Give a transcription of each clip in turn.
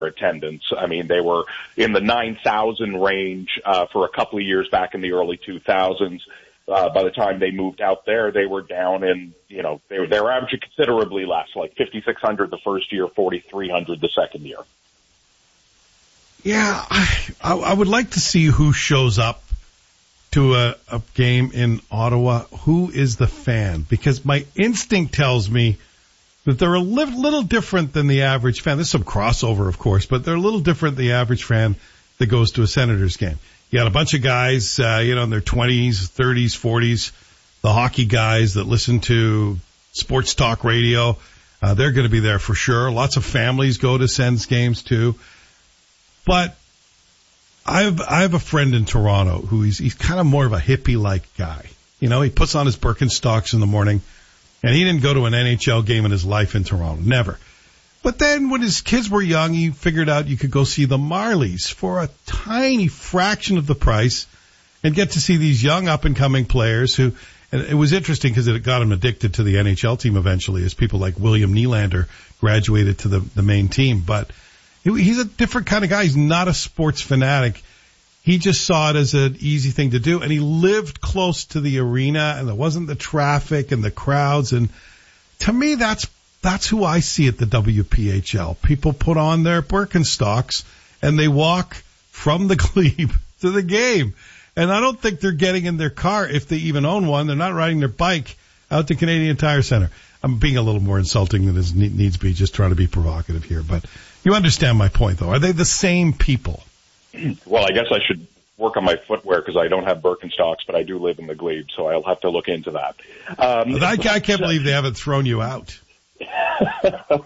attendance. I mean, they were in the 9,000 range for a couple of years back in the early 2000s. By the time they moved out there, they were down in, they were averaging considerably less, like 5,600 the first year, 4,300 the second year. Yeah, I would like to see who shows up to a game in Ottawa. Who is the fan? Because my instinct tells me that they're a little different than the average fan. There's some crossover, of course, but they're a little different than the average fan that goes to a Senators game. You got a bunch of guys, in their 20s, 30s, 40s, the hockey guys that listen to sports talk radio. They're going to be there for sure. Lots of families go to Sens games too. But I have a friend in Toronto who he's kind of more of a hippie-like guy. He puts on his Birkenstocks in the morning, and he didn't go to an NHL game in his life in Toronto. Never. But then when his kids were young, he figured out you could go see the Marlies for a tiny fraction of the price and get to see these young up-and-coming players who, and it was interesting because it got him addicted to the NHL team eventually as people like William Nylander graduated to the main team. But he's a different kind of guy. He's not a sports fanatic. He just saw it as an easy thing to do, and he lived close to the arena, and there wasn't the traffic and the crowds. And to me, that's who I see at the WPHL. People put on their Birkenstocks, and they walk from the glebe to the game. And I don't think they're getting in their car, if they even own one. They're not riding their bike out to Canadian Tire Center. I'm being a little more insulting than it needs to be, just trying to be provocative here. But you understand my point, though. Are they the same people? Well, I guess I should work on my footwear because I don't have Birkenstocks, but I do live in the glebe, so I'll have to look into that. I can't believe they haven't thrown you out. But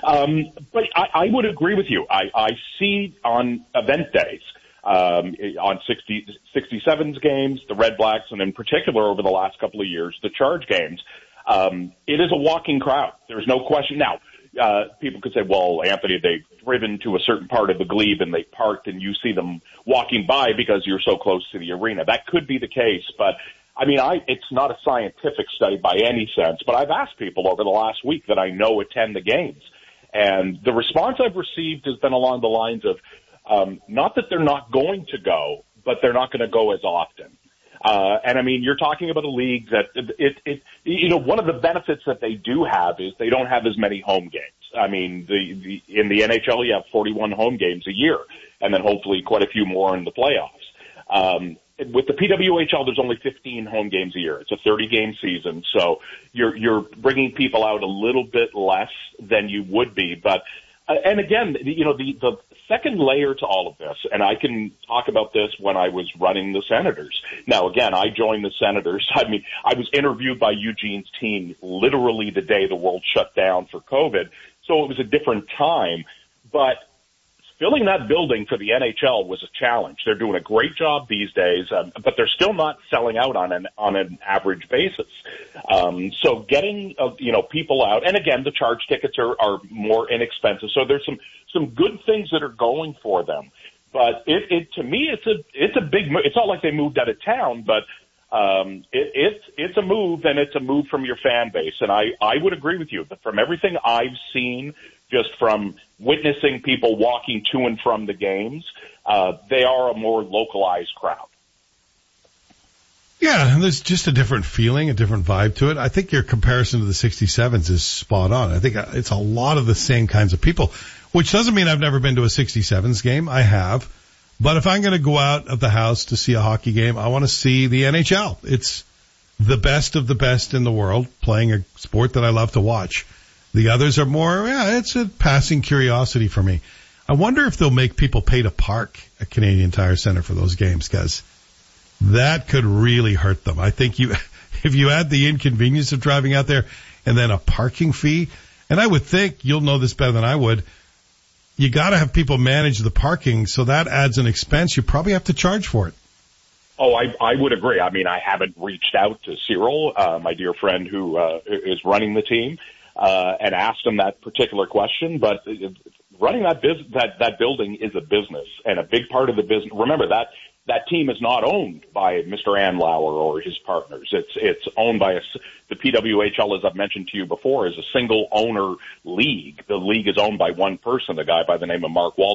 I would agree with you. I see on event days, on 67's games, the Red Blacks, and in particular over the last couple of years, the Charge games, it is a walking crowd. There's no question. Now, people could say, well, Anthony, they've driven to a certain part of the glebe and they parked and you see them walking by because you're so close to the arena. That could be the case, but it's not a scientific study by any sense, but I've asked people over the last week that I know attend the games. And the response I've received has been along the lines of, not that they're not going to go, but they're not going to go as often. You're talking about a league that one of the benefits that they do have is they don't have as many home games. In the NHL, you have 41 home games a year, and then hopefully quite a few more in the playoffs. With the PWHL, there's only 15 home games a year. It's a 30-game season, so you're bringing people out a little bit less than you would be. But and again, the second layer to all of this, and I can talk about this when I was running the Senators. Now, again, I joined the Senators. I was interviewed by Eugene's team literally the day the world shut down for COVID, so it was a different time. But filling that building for the NHL was a challenge. They're doing a great job these days, but they're still not selling out on an average basis. So getting people out, and again, the Charge tickets are more inexpensive. So there's some good things that are going for them. But to me, it's a big move. It's not like they moved out of town, but it's a move, and it's a move from your fan base. And I would agree with you that from everything I've seen, just from witnessing people walking to and from the games, they are a more localized crowd. Yeah, and there's just a different feeling, a different vibe to it. I think your comparison to the 67s is spot on. I think it's a lot of the same kinds of people, which doesn't mean I've never been to a 67s game. I have. But if I'm going to go out of the house to see a hockey game, I want to see the NHL. It's the best of the best in the world, playing a sport that I love to watch. The others are more, it's a passing curiosity for me. I wonder if they'll make people pay to park at Canadian Tire Center for those games, because that could really hurt them. I think if you add the inconvenience of driving out there and then a parking fee, and I would think you'll know this better than I would, you got to have people manage the parking, so that adds an expense. You probably have to charge for it. Oh, I would agree. I haven't reached out to Cyril, my dear friend who is running the team, and asked him that particular question, but running that building is a business, and a big part of the business. Remember that team is not owned by Mr. Andlauer or his partners. It's owned by the PWHL, as I've mentioned to you before, is a single owner league. The league is owned by one person, a guy by the name of Mark Walton.